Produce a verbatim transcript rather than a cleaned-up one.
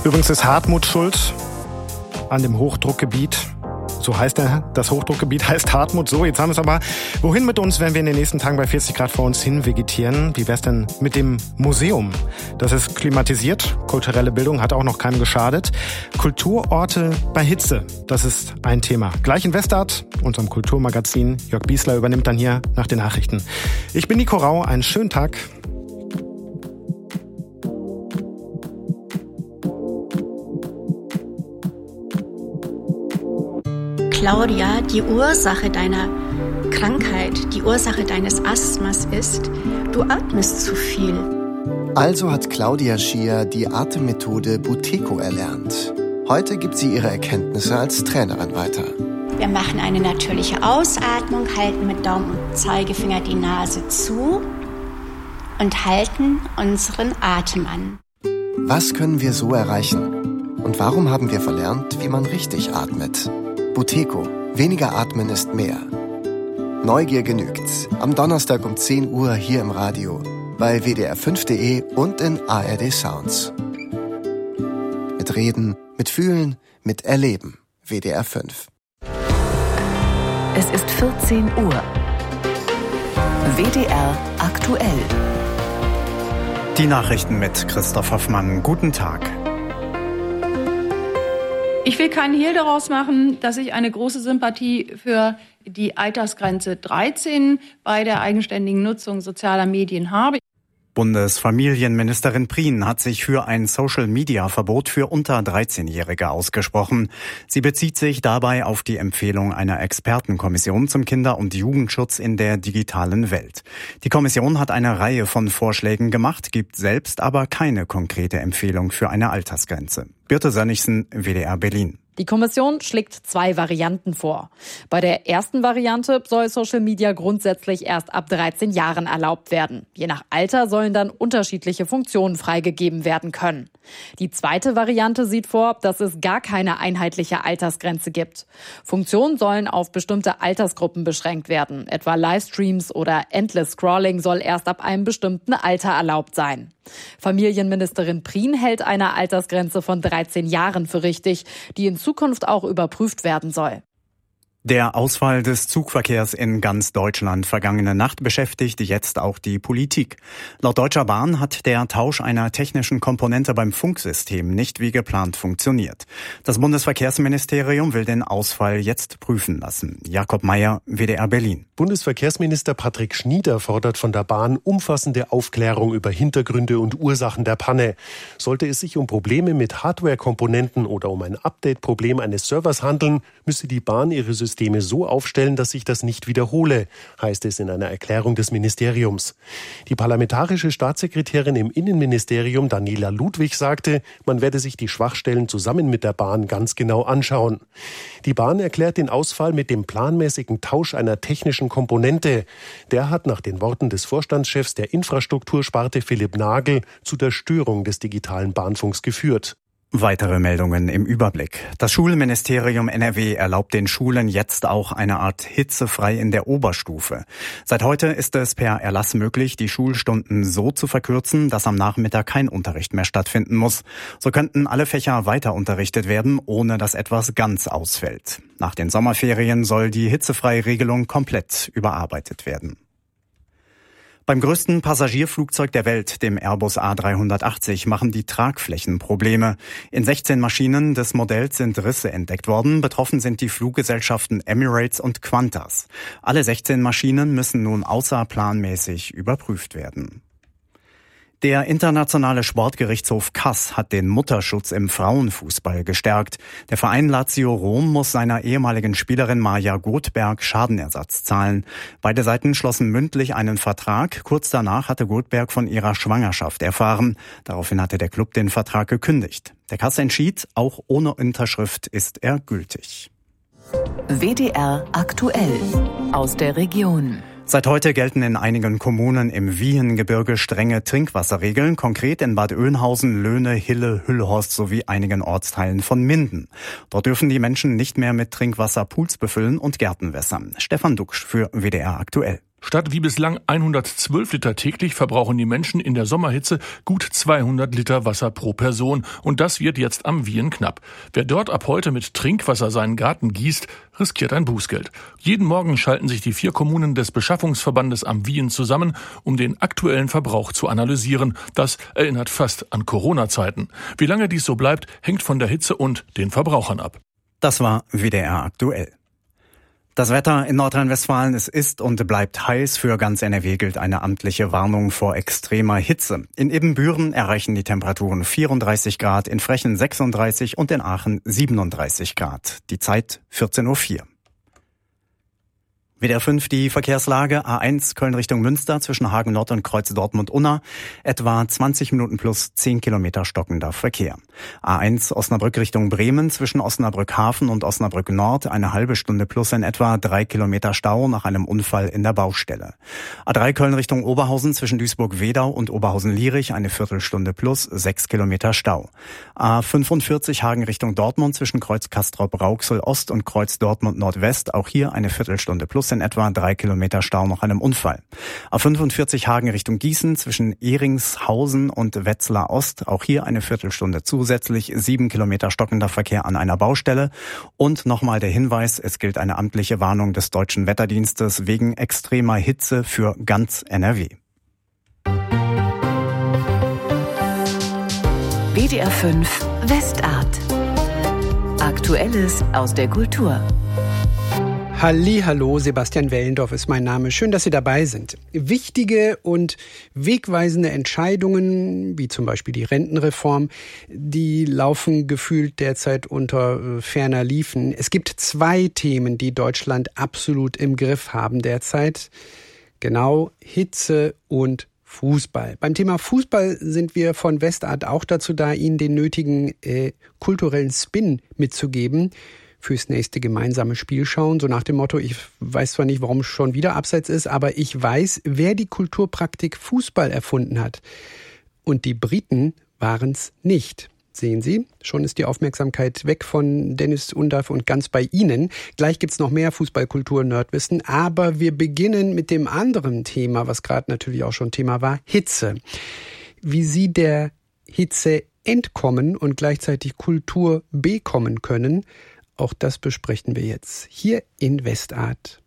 Übrigens ist Hartmut schuld an dem Hochdruckgebiet. So heißt er, das Hochdruckgebiet heißt Hartmut. So, jetzt haben wir es aber. Wohin mit uns, wenn wir in den nächsten Tagen bei vierzig Grad vor uns hin vegetieren? Wie wär's denn mit dem Museum? Das ist klimatisiert. Kulturelle Bildung hat auch noch keinem geschadet. Kulturorte bei Hitze, das ist ein Thema. Gleich in Westart, unserem Kulturmagazin. Jörg Biesler übernimmt dann hier nach den Nachrichten. Ich bin Nico Rau, einen schönen Tag. Claudia, die Ursache deiner Krankheit, die Ursache deines Asthmas ist, du atmest zu viel. Also hat Claudia Schier die Atemmethode Buteco erlernt. Heute gibt sie ihre Erkenntnisse als Trainerin weiter. Wir machen eine natürliche Ausatmung, halten mit Daumen und Zeigefinger die Nase zu und halten unseren Atem an. Was können wir so erreichen? Und warum haben wir verlernt, wie man richtig atmet? Buteco. Weniger atmen ist mehr. Neugier genügt. Am Donnerstag um zehn Uhr hier im Radio, bei w d r fünf punkt d e und in A R D Sounds. Mit Reden, mit Fühlen, mit Erleben. W D R fünf. Es ist vierzehn Uhr. W D R aktuell. Die Nachrichten mit Christoph Hoffmann. Guten Tag. Ich will keinen Hehl daraus machen, dass ich eine große Sympathie für die Altersgrenze dreizehn bei der eigenständigen Nutzung sozialer Medien habe. Bundesfamilienministerin Prien hat sich für ein Social-Media-Verbot für unter dreizehnjährige ausgesprochen. Sie bezieht sich dabei auf die Empfehlung einer Expertenkommission zum Kinder- und Jugendschutz in der digitalen Welt. Die Kommission hat eine Reihe von Vorschlägen gemacht, gibt selbst aber keine konkrete Empfehlung für eine Altersgrenze. Birte Sönnigsen, W D R Berlin. Die Kommission schlägt zwei Varianten vor. Bei der ersten Variante soll Social Media grundsätzlich erst ab dreizehn Jahren erlaubt werden. Je nach Alter sollen dann unterschiedliche Funktionen freigegeben werden können. Die zweite Variante sieht vor, dass es gar keine einheitliche Altersgrenze gibt. Funktionen sollen auf bestimmte Altersgruppen beschränkt werden. Etwa Livestreams oder Endless Scrolling soll erst ab einem bestimmten Alter erlaubt sein. Familienministerin Prien hält eine Altersgrenze von dreizehn Jahren für richtig, die in Zukunft auch überprüft werden soll. Der Ausfall des Zugverkehrs in ganz Deutschland vergangene Nacht beschäftigt jetzt auch die Politik. Laut Deutscher Bahn hat der Tausch einer technischen Komponente beim Funksystem nicht wie geplant funktioniert. Das Bundesverkehrsministerium will den Ausfall jetzt prüfen lassen. Jakob Mayer, W D R Berlin. Bundesverkehrsminister Patrick Schnieder fordert von der Bahn umfassende Aufklärung über Hintergründe und Ursachen der Panne. Sollte es sich um Probleme mit Hardware-Komponenten oder um ein Update-Problem eines Servers handeln, müsse die Bahn ihre Systeme so aufstellen, dass sich das nicht wiederhole, heißt es in einer Erklärung des Ministeriums. Die parlamentarische Staatssekretärin im Innenministerium Daniela Ludwig sagte, man werde sich die Schwachstellen zusammen mit der Bahn ganz genau anschauen. Die Bahn erklärt den Ausfall mit dem planmäßigen Tausch einer technischen Komponente. Der hat nach den Worten des Vorstandschefs der Infrastruktursparte Philipp Nagel zu der Störung des digitalen Bahnfunks geführt. Weitere Meldungen im Überblick. Das Schulministerium N R W erlaubt den Schulen jetzt auch eine Art hitzefrei in der Oberstufe. Seit heute ist es per Erlass möglich, die Schulstunden so zu verkürzen, dass am Nachmittag kein Unterricht mehr stattfinden muss. So könnten alle Fächer weiter unterrichtet werden, ohne dass etwas ganz ausfällt. Nach den Sommerferien soll die hitzefreie Regelung komplett überarbeitet werden. Beim größten Passagierflugzeug der Welt, dem Airbus A dreihundertachtzig, machen die Tragflächen Probleme. In sechzehn Maschinen des Modells sind Risse entdeckt worden. Betroffen sind die Fluggesellschaften Emirates und Qantas. Alle sechzehn Maschinen müssen nun außerplanmäßig überprüft werden. Der internationale Sportgerichtshof Kass hat den Mutterschutz im Frauenfußball gestärkt. Der Verein Lazio Rom muss seiner ehemaligen Spielerin Maja Gothberg Schadenersatz zahlen. Beide Seiten schlossen mündlich einen Vertrag. Kurz danach hatte Gothberg von ihrer Schwangerschaft erfahren. Daraufhin hatte der Klub den Vertrag gekündigt. Der Kass entschied, auch ohne Unterschrift ist er gültig. W D R aktuell aus der Region. Seit heute gelten in einigen Kommunen im Wiehengebirge strenge Trinkwasserregeln, konkret in Bad Oeynhausen, Löhne, Hille, Hüllhorst sowie einigen Ortsteilen von Minden. Dort dürfen die Menschen nicht mehr mit Trinkwasser Pools befüllen und Gärten wässern. Stefan Duxch für W D R aktuell. Statt wie bislang hundertzwölf Liter täglich verbrauchen die Menschen in der Sommerhitze gut zweihundert Liter Wasser pro Person. Und das wird jetzt am Wien knapp. Wer dort ab heute mit Trinkwasser seinen Garten gießt, riskiert ein Bußgeld. Jeden Morgen schalten sich die vier Kommunen des Beschaffungsverbandes am Wien zusammen, um den aktuellen Verbrauch zu analysieren. Das erinnert fast an Corona-Zeiten. Wie lange dies so bleibt, hängt von der Hitze und den Verbrauchern ab. Das war W D R aktuell. Das Wetter in Nordrhein-Westfalen, es ist und bleibt heiß. Für ganz N R W gilt eine amtliche Warnung vor extremer Hitze. In Ibbenbüren erreichen die Temperaturen vierunddreißig Grad, in Frechen sechsunddreißig und in Aachen siebenunddreißig Grad. Die Zeit vierzehn Uhr vier. W D R fünf, die Verkehrslage. A eins Köln Richtung Münster zwischen Hagen Nord und Kreuz Dortmund-Unna. Etwa zwanzig Minuten plus zehn Kilometer stockender Verkehr. A eins Osnabrück Richtung Bremen zwischen Osnabrück Hafen und Osnabrück Nord. Eine halbe Stunde plus in etwa drei Kilometer Stau nach einem Unfall in der Baustelle. A drei Köln Richtung Oberhausen zwischen Duisburg-Wedau und Oberhausen-Lierich. Eine Viertelstunde plus sechs Kilometer Stau. A fünfundvierzig Hagen Richtung Dortmund zwischen Kreuz Castrop-Rauxel Ost und Kreuz Dortmund Nordwest. Auch hier eine Viertelstunde plus in etwa drei Kilometer Stau nach einem Unfall. A fünfundvierzig Hagen Richtung Gießen zwischen Ehringshausen und Wetzlar Ost. Auch hier eine Viertelstunde zusätzlich, sieben Kilometer stockender Verkehr an einer Baustelle. Und nochmal der Hinweis, es gilt eine amtliche Warnung des Deutschen Wetterdienstes wegen extremer Hitze für ganz N R W. W D R fünf Westart. Aktuelles aus der Kultur. Hallihallo, Sebastian Wellendorf ist mein Name. Schön, dass Sie dabei sind. Wichtige und wegweisende Entscheidungen, wie zum Beispiel die Rentenreform, die laufen gefühlt derzeit unter ferner Liefen. Es gibt zwei Themen, die Deutschland absolut im Griff haben derzeit. Genau, Hitze und Fußball. Beim Thema Fußball sind wir von Westart auch dazu da, Ihnen den nötigen äh, kulturellen Spin mitzugeben. Fürs nächste gemeinsame Spiel schauen, so nach dem Motto, ich weiß zwar nicht, warum es schon wieder abseits ist, aber ich weiß, wer die Kulturpraktik Fußball erfunden hat. Und die Briten waren es nicht. Sehen Sie, schon ist die Aufmerksamkeit weg von Dennis Undaff und ganz bei Ihnen. Gleich gibt's noch mehr Fußballkultur-Nerdwissen, aber wir beginnen mit dem anderen Thema, was gerade natürlich auch schon Thema war, Hitze. Wie Sie der Hitze entkommen und gleichzeitig Kultur bekommen können, auch das besprechen wir jetzt hier in Westart.